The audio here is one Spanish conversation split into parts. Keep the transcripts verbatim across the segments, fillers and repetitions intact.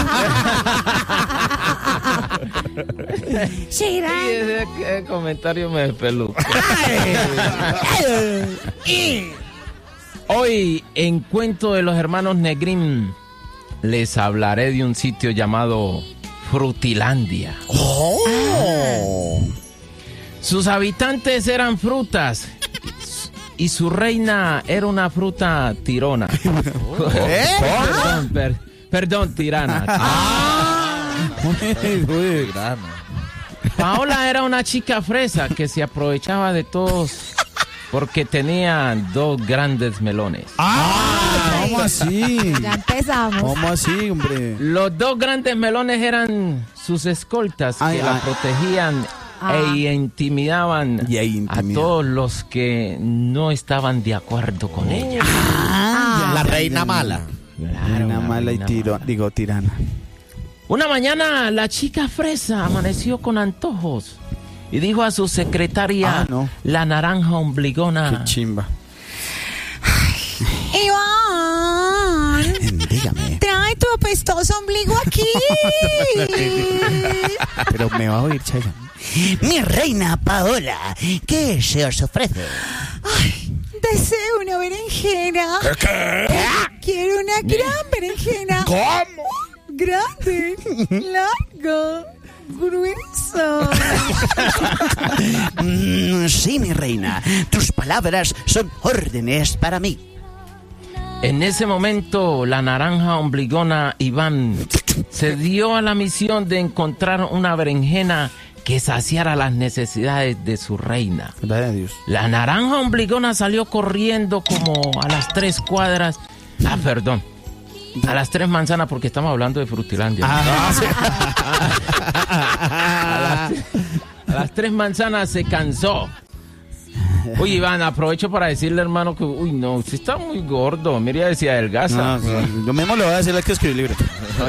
Sí, ese eh, comentario me despeluca. Hoy, en Cuento de los Hermanos Negrín, les hablaré de un sitio llamado Frutilandia. Oh. Sus habitantes eran frutas y su reina era una fruta tirona. ¿Eh? Perdón, per, perdón, tirana. Ah. Paola era una chica fresa que se aprovechaba de todos porque tenía dos grandes melones. Ah, ¿cómo así? Ya empezamos. ¿Cómo así, hombre? Los dos grandes melones eran sus escoltas Ay, que la ay. protegían Ah. e intimidaban Y ahí a intimidaban. todos los que no estaban de acuerdo con ella. Ah, La ya, reina ya, mala. Claro, Reina la mala y reina tiro, mala. digo tirana. Una mañana la chica fresa amaneció con antojos y dijo a su secretaria, Ah, no. la naranja ombligona: Qué chimba. Iván, Dígame. trae tu apestoso ombligo aquí. Pero me va a oír, Chaya. Mi reina Paola, ¿qué se os ofrece? Ay, deseo una berenjena. ¿Qué? Quiero una gran berenjena. ¿Cómo? Grande, larga, gruesa. Mm, sí, mi reina, tus palabras son órdenes para mí. En ese momento, la naranja ombligona Iván se dio a la misión de encontrar una berenjena que saciara las necesidades de su reina. Gracias a Dios. La naranja ombligona salió corriendo como a las tres cuadras. Ah, perdón. A las tres manzanas, porque estamos hablando de Frutilandia. Ah, sí. A las, a las tres manzanas se cansó. Uy, Iván, aprovecho para decirle, hermano, que, uy, no, usted está muy gordo. Mire, decía adelgaza. No, sí. Yo mismo le voy a decir al que escribir el libro.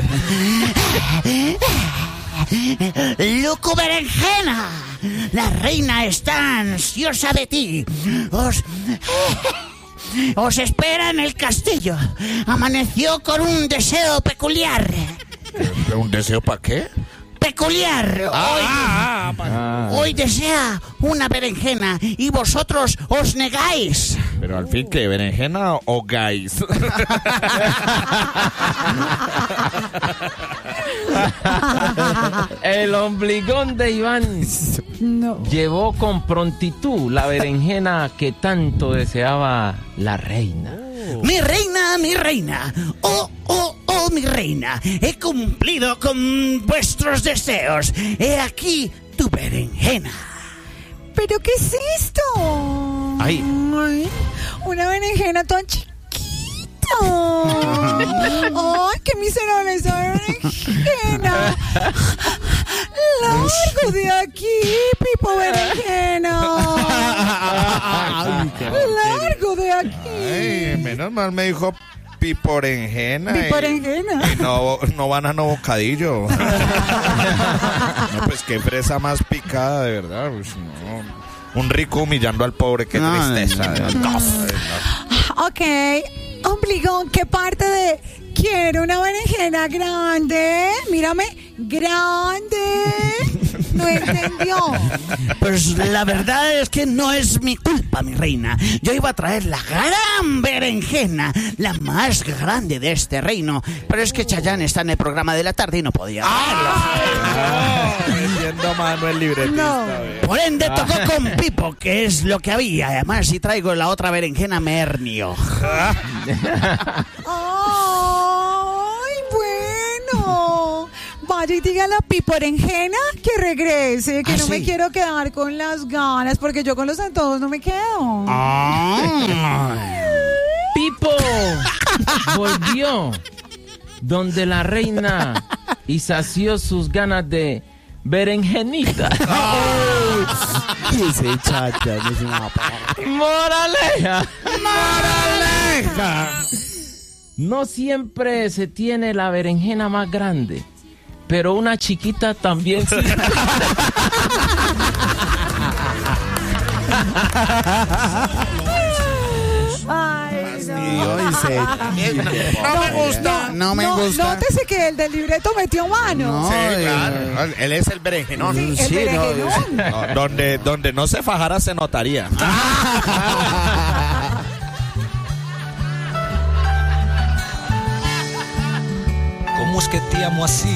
Lucu Berenjena, la reina está ansiosa de ti. Os... Os espera en el castillo. Amaneció con un deseo peculiar. ¿Un deseo para qué? Peculiar. Hoy, Ah, Ah. hoy desea una berenjena y vosotros os negáis. pero al fin, ¿qué? ¿Berenjena o guys? El ombligón de Iván No. llevó con prontitud la berenjena que tanto deseaba la reina. Mi reina, mi reina. Oh, oh, oh, mi reina. He cumplido con vuestros deseos. He aquí tu berenjena. ¿Pero qué es esto? Ay. Ay, una berenjena tan chiquita. Ay, qué miserable esa berenjena. Largo de aquí, Pipo Berenjena. Largo de aquí. Ay, menos mal me dijo piporenjena. y- Piporenjena. Y no, no banano bocadillo. No, pues qué fresa más picada, de verdad. Pues, no. Un rico humillando al pobre, qué No, tristeza. no, de no, verdad. Ah, ok. Ombligón, ¿qué parte de quiero una berenjena grande? Mírame, grande. No entendió. Pues la verdad es que no es mi culpa, mi reina. Yo iba a traer la gran berenjena, la más grande de este reino. Pero es que Chayanne está en el programa de la tarde y no podía hacerlo. No, entiendo mano el libretista. No. ve. Por ende tocó con Pipo, que es lo que había. Además, si traigo la otra berenjena, me hernio. Ay, bueno. Vaya y dígale a Pipo Berenjena que regrese, que ¿Ah, no me sí? quiero quedar con las ganas, porque yo con los antojos no me quedo. Ah. Pipo volvió donde la reina y sació sus ganas de berenjenita. Ese chacha, ese mapa. ¡Moraleja! ¡Moraleja! No siempre se tiene la berenjena más grande, pero una chiquita también sí. Ay, no. Ay, señor. No me gusta. No me No, gusta. Nótese que el del libreto metió mano. No. Sí, Ay, claro. Él es el berenjenón. Sí, el Sí, no, berenjenón. No, donde, donde no se fajara se notaría. ¿Cómo es que te amo así?